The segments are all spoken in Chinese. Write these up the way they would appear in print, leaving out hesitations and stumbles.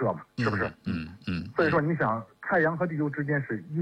射嘛，是不是？所以说你想，太阳和地球之间是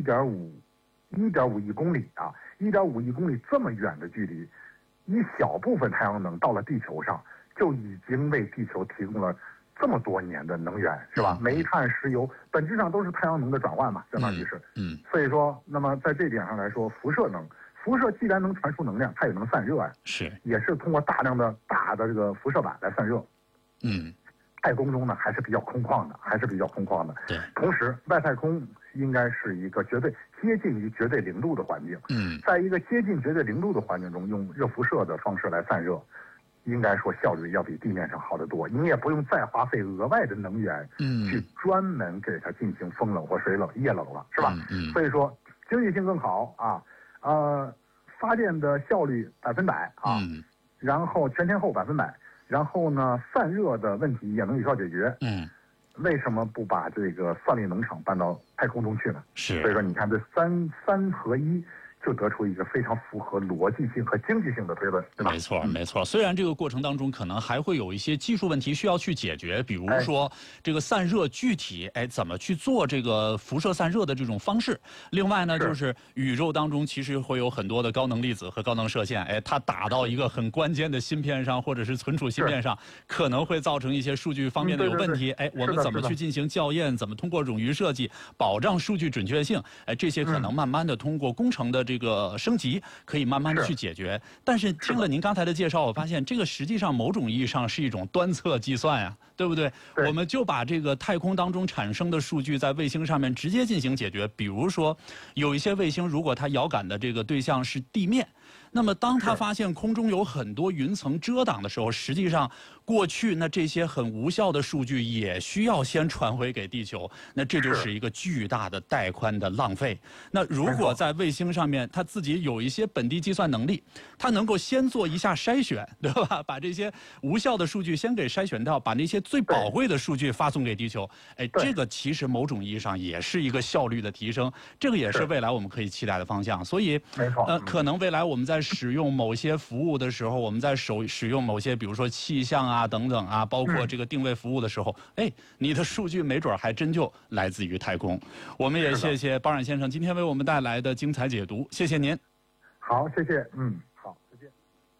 1.5亿公里啊，1.5亿公里这么远的距离，一小部分太阳能到了地球上，就已经为地球提供了这么多年的能源，是吧？煤炭、石油本质上都是太阳能的转换嘛，相当于是。所以说，那么在这点上来说，辐射既然能传输能量，它也能散热呀，也是通过大量的大的这个辐射板来散热。太空中呢还是比较空旷的， 对。 同时，外太空应该是一个接近于绝对零度的环境。在一个接近绝对零度的环境中，用热辐射的方式来散热，应该说效率要比地面上好得多。你也不用再花费额外的能源，去专门给它进行风冷或水冷、液冷了，是吧？所以说经济性更好啊，发电的效率100%啊，然后全天候100%。然后呢，散热的问题也能有效解决。为什么不把这个算力农场搬到太空中去呢？所以说你看这三合一，就得出一个非常符合逻辑性和经济性的推论，对吧？ 没错。虽然这个过程当中可能还会有一些技术问题需要去解决，比如说这个散热具体怎么去做这个辐射散热的这种方式。另外呢，就是宇宙当中其实会有很多的高能粒子和高能射线，它打到一个很关键的芯片上或者是存储芯片上，可能会造成一些数据方面的有问题。我们怎么去进行校验？怎么通过冗余设计保障数据准确性？这些可能慢慢的通过工程的这个升级可以慢慢的去解决。但是听了您刚才的介绍，我发现这个实际上某种意义上是一种端侧计算呀，对不对？我们就把这个太空当中产生的数据在卫星上面直接进行解决。比如说有一些卫星如果它遥感的这个对象是地面，那么当它发现空中有很多云层遮挡的时候，实际上过去那这些很无效的数据也需要先传回给地球，那这就是一个巨大的带宽的浪费。那如果在卫星上面它自己有一些本地计算能力，它能够先做一下筛选，对吧？把这些无效的数据先给筛选掉，把那些最宝贵的数据发送给地球。这个其实某种意义上也是一个效率的提升，这个也是未来我们可以期待的方向。所以可能未来我们在使用某些服务的时候，我们在使用某些比如说气象啊等等啊，包括这个定位服务的时候，你的数据没准还真就来自于太空。我们也谢谢包冉先生今天为我们带来的精彩解读，谢谢您。 好，谢谢。好，再见。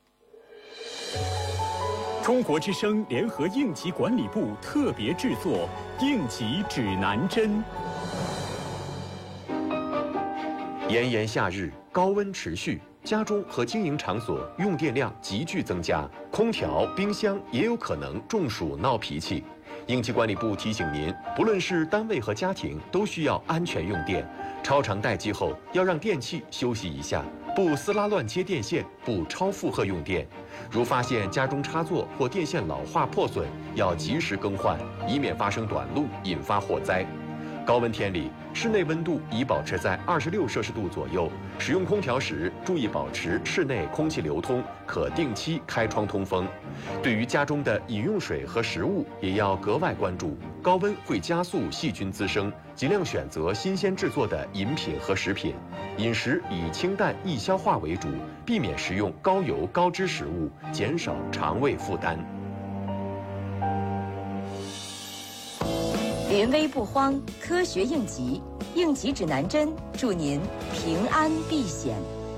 中国之声联合应急管理部特别制作应急指南针。 炎炎夏日，高温持续，家中和经营场所用电量急剧增加，空调、冰箱也有可能中暑闹脾气。应急管理部提醒您，不论是单位和家庭，都需要安全用电。超长待机后，要让电器休息一下，不撕拉乱接电线，不超负荷用电。如发现家中插座或电线老化破损，要及时更换，以免发生短路，引发火灾。高温天里，室内温度宜保持在26摄氏度左右。使用空调时，注意保持室内空气流通，可定期开窗通风。对于家中的饮用水和食物，也要格外关注。高温会加速细菌滋生，尽量选择新鲜制作的饮品和食品。饮食以清淡易消化为主，避免食用高油高脂食物，减少肠胃负担。 临危不慌，科学应急，应急指南针，祝您平安避险。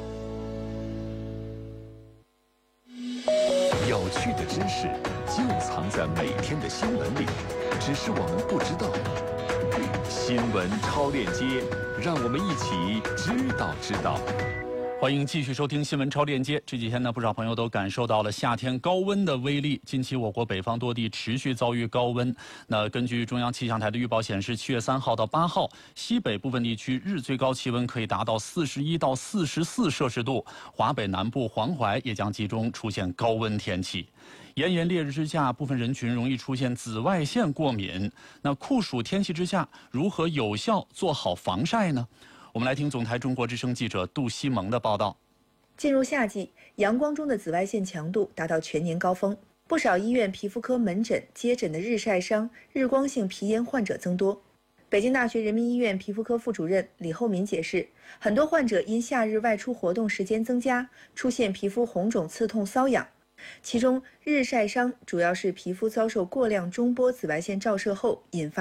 有趣的知识就藏在每天的新闻里，只是我们不知道。新闻超链接，让我们一起知道。 欢迎继续收听新闻超链接。这几天呢，不少朋友都感受到了夏天高温的威力。近期我国北方多地持续遭遇高温。那根据中央气象台的预报显示，7月3号到8号，西北部分地区日最高气温可以达到41到44摄氏度，华北南部黄淮也将集中出现高温天气。炎炎烈日之下，部分人群容易出现紫外线过敏。那酷暑天气之下，如何有效做好防晒呢？我们来听总台中国之声记者杜西蒙的报道。 进入夏季，阳光中的紫外线强度达到全年高峰，不少医院皮肤科门诊接诊的日晒伤、日光性皮炎患者增多。北京大学人民医院皮肤科副主任李厚民解释，很多患者因夏日外出活动时间增加，出现皮肤红肿、刺痛、瘙痒。其中，日晒伤主要是皮肤遭受过量中波紫外线照射后引发